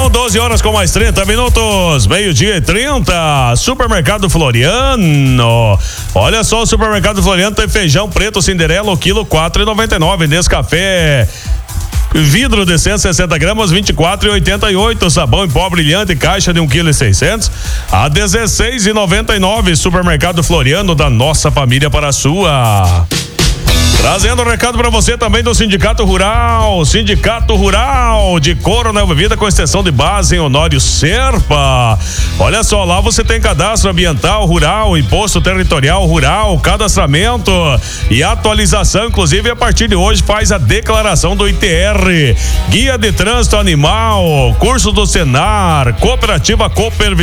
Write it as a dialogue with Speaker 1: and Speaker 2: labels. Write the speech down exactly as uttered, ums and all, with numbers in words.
Speaker 1: São doze horas com mais trinta minutos, meio-dia e trinta. Supermercado Floriano. Olha só, o Supermercado Floriano tem feijão preto Cinderela, o quilo quatro e noventa e nove. Nescafé vidro de cento e sessenta gramas, vinte e quatro e oitenta e oito. Sabão em pó brilhante, caixa de um quilo e seiscentos a dezesseis e noventa e nove. Supermercado Floriano, da nossa família para a sua. Trazendo um recado para você também do Sindicato Rural, Sindicato Rural de Coronel Vivida com extensão de base em Honório Serpa. Olha só, lá você tem cadastro ambiental rural, imposto territorial rural, cadastramento e atualização, inclusive a partir de hoje faz a declaração do I T R, guia de trânsito animal, curso do Senar, cooperativa Cooper